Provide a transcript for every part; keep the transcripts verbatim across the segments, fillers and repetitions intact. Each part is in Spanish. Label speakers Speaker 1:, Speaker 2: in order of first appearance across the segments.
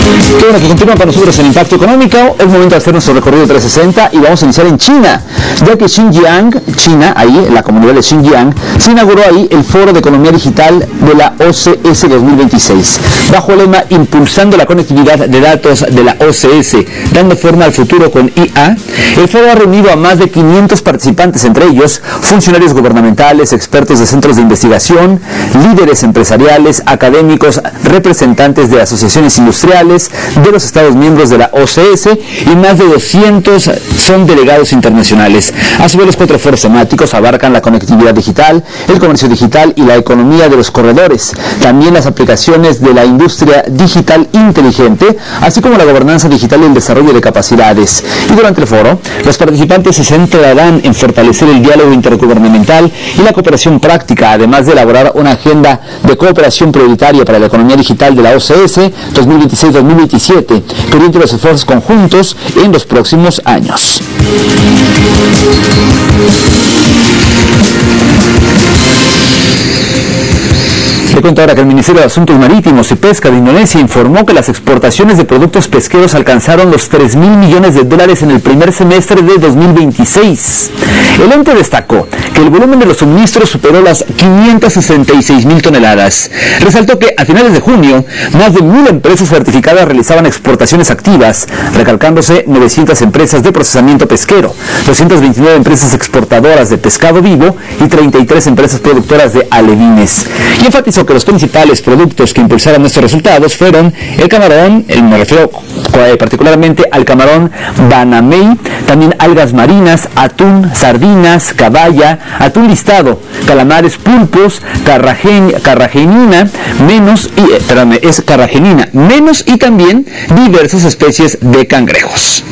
Speaker 1: Qué bueno que continúan con nosotros en Impacto Económico. Es momento de hacer nuestro recorrido trescientos sesenta y vamos a iniciar en China, ya que Xinjiang, China, ahí, la comunidad de Xinjiang, se inauguró ahí el Foro de Economía Digital de la O C S dos mil veintiséis, bajo el lema Impulsando la conectividad de datos de la O C S, dando forma al futuro con I A. El foro ha reunido a más de quinientos participantes, entre ellos funcionarios gubernamentales, expertos de centros de investigación, líderes empresariales, académicos, representantes de asociaciones industriales, de los Estados miembros de la O C S, y más de doscientos son delegados internacionales. A su vez, los cuatro foros temáticos abarcan la conectividad digital, el comercio digital y la economía de los corredores, también las aplicaciones de la industria digital inteligente, así como la gobernanza digital y el desarrollo de capacidades. Y durante el foro, los participantes se centrarán en fortalecer el diálogo intergubernamental y la cooperación práctica, además de elaborar una agenda de cooperación prioritaria para la economía digital de la O C S dos mil veintiséis dos mil veintisiete, que oriente los esfuerzos conjuntos en los próximos años. Le cuento ahora que el Ministerio de Asuntos Marítimos y Pesca de Indonesia informó que las exportaciones de productos pesqueros alcanzaron los tres mil millones de dólares en el primer semestre de dos mil veintiséis. El ente destacó que el volumen de los suministros superó las quinientas sesenta y seis mil toneladas. Resaltó que a finales de junio, más de mil empresas certificadas realizaban exportaciones activas, recalcándose novecientas empresas de procesamiento pesquero, doscientas veintinueve empresas exportadoras de pescado vivo y treinta y tres empresas productoras de alevines. Y enfatizó que los principales productos que impulsaron estos resultados fueron el camarón, el, me refiero particularmente al camarón banamey, también algas marinas, atún, sardinas, caballa, atún listado, calamares, pulpos, carragen, carragenina, menos, y, eh, perdón, es carragenina, menos y también diversas especies de cangrejos.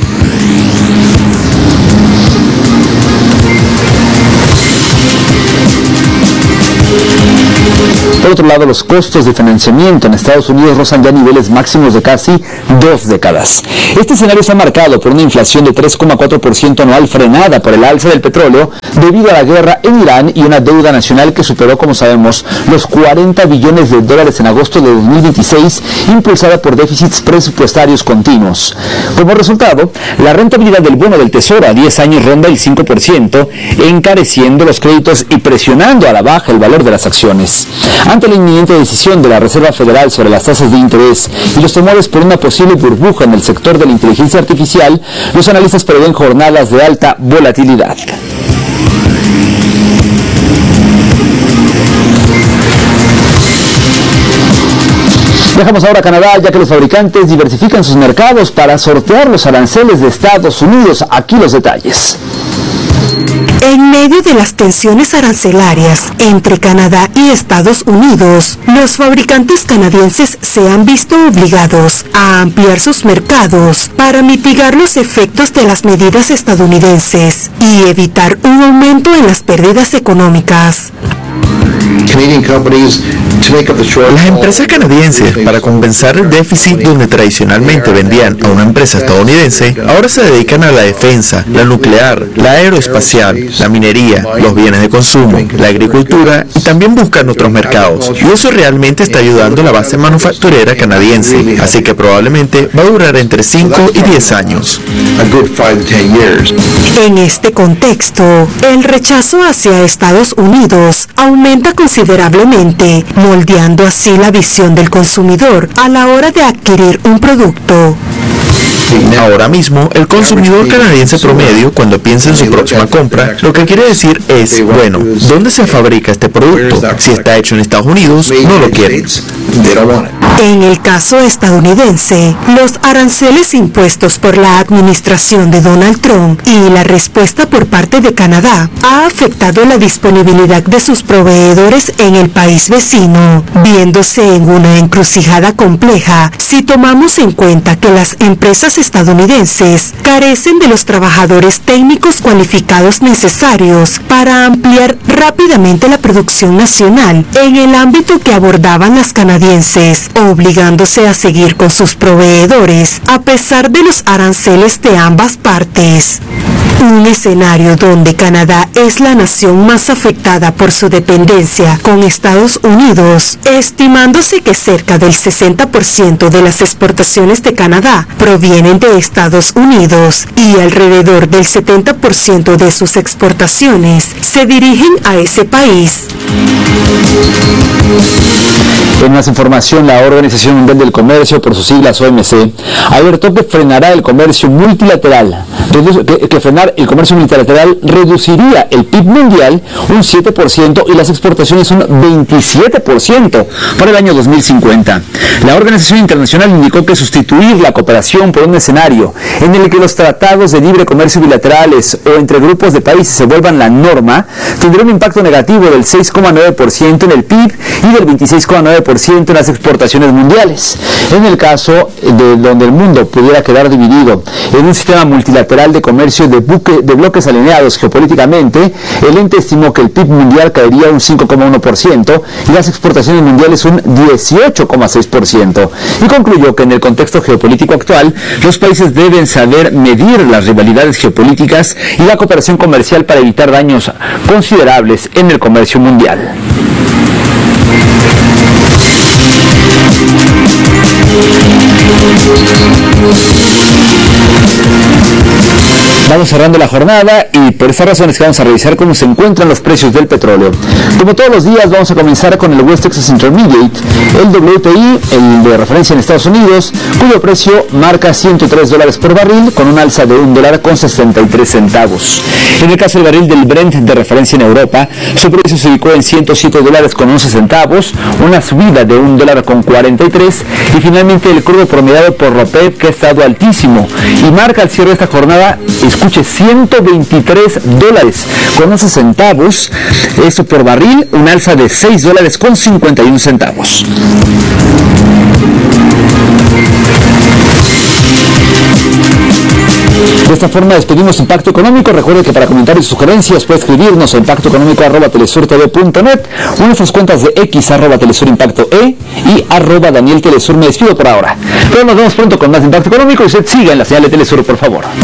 Speaker 1: Por otro lado, los costos de financiamiento en Estados Unidos rozan ya niveles máximos de casi dos décadas. Este escenario está marcado por una inflación de tres coma cuatro por ciento anual frenada por el alza del petróleo debido a la guerra en Irán y una deuda nacional que superó, como sabemos, los cuarenta billones de dólares en agosto de dos mil veintiséis, impulsada por déficits presupuestarios continuos. Como resultado, la rentabilidad del bono del Tesoro a diez años ronda el cinco por ciento, encareciendo los créditos y presionando a la baja el valor de las acciones. Ante la inminente decisión de la Reserva Federal sobre las tasas de interés y los temores por una posible burbuja en el sector de la inteligencia artificial, los analistas prevén jornadas de alta volatilidad. Viajamos ahora a Canadá, ya que los fabricantes diversifican sus mercados para sortear los aranceles de Estados Unidos. Aquí los detalles.
Speaker 2: En medio de las tensiones arancelarias entre Canadá y Estados Unidos, los fabricantes canadienses se han visto obligados a ampliar sus mercados para mitigar los efectos de las medidas estadounidenses y evitar un aumento en las pérdidas económicas.
Speaker 3: Las empresas canadienses, para compensar el déficit donde tradicionalmente vendían a una empresa estadounidense, ahora se dedican a la defensa, la nuclear, la aeroespacial, la minería, los bienes de consumo, la agricultura y también buscan otros mercados. Y eso realmente está ayudando a la base manufacturera canadiense, así que probablemente va a durar entre cinco y diez años.
Speaker 2: En este contexto, el rechazo hacia Estados Unidos aumenta considerablemente, moldeando así la visión del consumidor a la hora de adquirir un producto.
Speaker 3: Ahora mismo, el consumidor canadiense promedio, cuando piensa en su próxima compra, lo que quiere decir es, bueno, ¿dónde se fabrica este producto? Si está hecho en Estados Unidos, no lo quieren.
Speaker 2: En el caso estadounidense, los aranceles impuestos por la administración de Donald Trump y la respuesta por parte de Canadá ha afectado la disponibilidad de sus proveedores en el país vecino, viéndose en una encrucijada compleja si tomamos en cuenta que las empresas estadounidenses carecen de los trabajadores técnicos cualificados necesarios para ampliar rápidamente la producción nacional en el ámbito que abordaban las canadienses, obligándose a seguir con sus proveedores a pesar de los aranceles de ambas partes. Un escenario donde Canadá es la nación más afectada por su dependencia con Estados Unidos, estimándose que cerca del sesenta por ciento de las exportaciones de Canadá provienen de Estados Unidos y alrededor del setenta por ciento de sus exportaciones se dirigen a ese país.
Speaker 1: En más información, la Organización Mundial del Comercio, por sus siglas O M C, alertó que frenará el comercio multilateral, que, que frenar el comercio multilateral reduciría el P I B mundial un siete por ciento y las exportaciones un veintisiete por ciento para el año dos mil cincuenta. La Organización Internacional indicó que sustituir la cooperación por un escenario en el que los tratados de libre comercio bilaterales o entre grupos de países se vuelvan la norma tendrá un impacto negativo del seis coma nueve por ciento en el P I B y del veintiséis coma nueve por ciento en las exportaciones mundiales. En el caso de donde el mundo pudiera quedar dividido en un sistema multilateral de comercio de, buque, de bloques alineados geopolíticamente, el ente estimó que el P I B mundial caería un cinco coma uno por ciento y las exportaciones mundiales un dieciocho coma seis por ciento. Y concluyó que en el contexto geopolítico actual, los países deben saber medir las rivalidades geopolíticas y la cooperación comercial para evitar daños considerables en el comercio mundial. Vamos cerrando la jornada y por esta razón es que vamos a revisar cómo se encuentran los precios del petróleo. Como todos los días, vamos a comenzar con el West Texas Intermediate, el W T I, el de referencia en Estados Unidos, cuyo precio marca ciento tres dólares por barril, con un alza de un dólar con sesenta y tres centavos. En el caso del barril del Brent de referencia en Europa, su precio se ubicó en ciento siete dólares con once centavos, una subida de un dólar con cuarenta y tres, y finalmente el crudo promediado por ROPEP, que ha estado altísimo y marca al cierre de esta jornada, escuche, ciento veintitrés dólares con once centavos, esto por barril, un alza de seis dólares con cincuenta y uno centavos. De esta forma despedimos Impacto Económico. Recuerde que para comentarios y sugerencias puede escribirnos a impacto económico arroba telesur t v punto net o en nuestras cuentas de X arroba telesur impacto e y arroba Daniel Telesur. Me despido por ahora, pero nos vemos pronto con más Impacto Económico y usted siga en la señal de Telesur, por favor.